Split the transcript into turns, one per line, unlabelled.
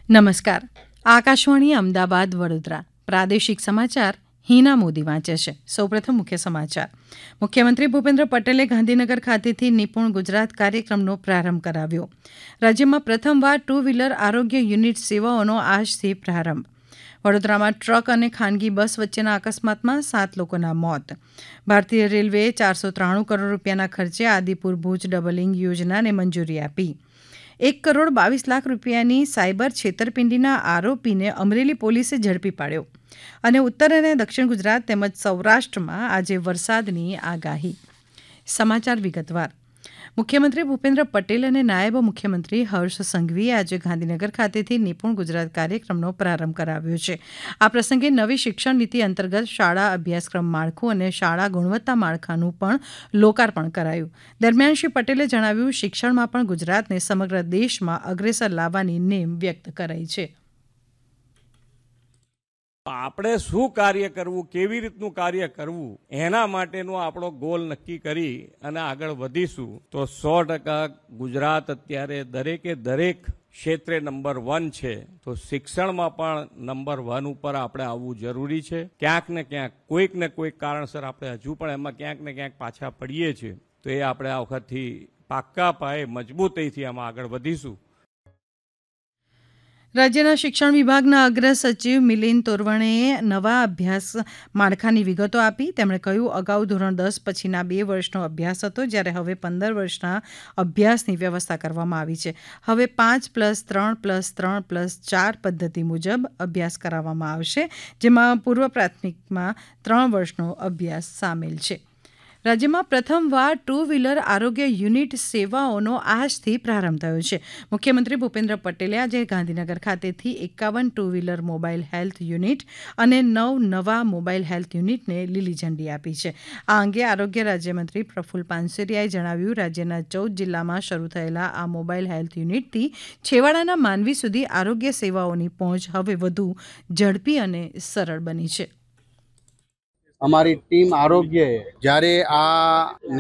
નમસ્કાર. આકાશવાણી અમદાવાદ વડોદરા પ્રાદેશિક સમાચાર હિના મોદી વાંચે છે. સૌપ્રથમ મુખ્ય સમાચાર. મુખ્યમંત્રી ભૂપેન્દ્ર પટેલે ગાંધીનગર ખાતેથી નિપુણ ગુજરાત કાર્યક્રમનો પ્રારંભ કરાવ્યો. રાજ્યમાં પ્રથમવાર ટુ વ્હીલર આરોગ્ય યુનિટ સેવાઓનો આજથી પ્રારંભ. વડોદરામાં ટ્રક અને ખાનગી બસ વચ્ચેના અકસ્માતમાં 7 લોકોના મોત. ભારતીય રેલવેએ 493 કરોડ રૂપિયાના ખર્ચે આદિપુર ભુજ ડબલિંગ યોજનાને મંજૂરી આપી. 1 કરોડ 22 લાખ રૂપિયાની સાયબર છેતરપિંડીના આરોપીને અમરેલી પોલીસે ઝડપી પાડ્યો. અને ઉત્તર અને દક્ષિણ ગુજરાત તેમજ સૌરાષ્ટ્રમાં આજે વરસાદની આગાહી. સમાચાર વિગતવાર. મુખ્યમંત્રી ભૂપેન્દ્ર પટેલ અને નાયબ મુખ્યમંત્રી હર્ષ સંઘવીએ આજે ગાંધીનગર ખાતેથી નિપુણ ગુજરાત કાર્યક્રમનો પ્રારંભ કરાવ્યો છે. આ પ્રસંગે નવી શિક્ષણ નીતિ અંતર્ગત શાળા અભ્યાસક્રમ માળખું અને શાળા ગુણવત્તા માળખાનું પણ લોકાર્પણ કરાયું. દરમિયાન શ્રી પટેલે જણાવ્યું, શિક્ષણમાં પણ ગુજરાતને સમગ્ર દેશમાં અગ્રેસર લાવવાની નેમ વ્યક્ત કરાઈ છે.
આપણે શું કાર્ય કરવું, કેવી રીતનું કાર્ય કરવું, એના માટેનો આપણો ગોલ નક્કી કરી અને આગળ વધીશું તો 100% ગુજરાત અત્યારે દરેક ક્ષેત્રે નંબર 1 છે. તો શિક્ષણમાં પણ નંબર 1 ઉપર આપણે આવવું જરૂરી છે. ક્યાંક ને ક્યાંક કોઈક ને કોઈક કારણસર આપણે હજુ પણ એમાં ક્યાંક ને ક્યાંક પાછા પડીએ છીએ. તો એ આપણે આ વખતથી પાક્કા પાયે મજબૂતાઈથી આમાં આગળ વધીશું.
રાજ્યના શિક્ષણ વિભાગના અગ્ર સચિવ મિલિંદ તોરવણેએ નવા અભ્યાસ માળખાની વિગતો આપી. તેમણે કહ્યું, અગાઉ ધોરણ 10 પછીના 2 વર્ષનો અભ્યાસ હતો, જ્યારે હવે 15 વર્ષના અભ્યાસની વ્યવસ્થા કરવામાં આવી છે. હવે 5+3+3+4 પદ્ધતિ મુજબ અભ્યાસ કરાવવામાં આવશે, જેમાં પૂર્વ પ્રાથમિકમાં 3 વર્ષનો અભ્યાસ સામેલ છે. રાજ્યમાં પ્રથમવાર ટુ વ્હીલર આરોગ્ય યુનિટ સેવાઓનો આજથી પ્રારંભ થયો છે. મુખ્યમંત્રી ભૂપેન્દ્ર પટેલે આજે ગાંધીનગર ખાતેથી 51 two wheeler mobile health unit અને 9 નવા મોબાઈલ હેલ્થ યુનિટને લીલી ઝંડી આપી છે. આ અંગે આરોગ્ય રાજ્યમંત્રી પ્રફુલ્લ પાનસેરિયાએ જણાવ્યું, રાજ્યના 14 જિલ્લામાં શરૂ થયેલા આ મોબાઈલ હેલ્થ યુનિટથી છેવાડાના માનવી સુધી આરોગ્ય સેવાઓની પહોંચ હવે વધુ ઝડપી અને સરળ બની છે.
અમારી ટીમ આરોગ્યએ જ્યારે આ